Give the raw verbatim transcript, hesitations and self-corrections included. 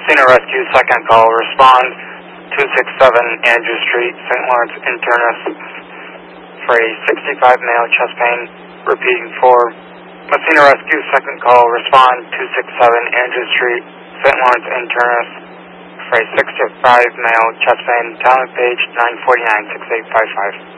Messina Rescue, second call, respond two six seven Andrew Street, Saint Lawrence, internist for a sixty-five male chest pain, repeating for Messina Rescue, second call, respond two six seven Andrew Street, Saint Lawrence, internist for a sixty-five male chest pain, talent page nine forty-nine six eight five five.